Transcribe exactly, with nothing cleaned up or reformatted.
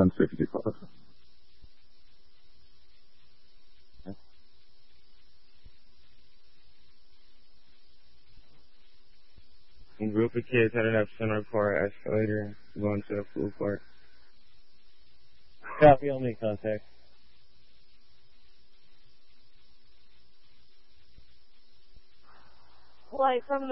one sixty-five. A group of kids headed up Center Court escalator going to the food court. Copy, I'll make contact. Flight from the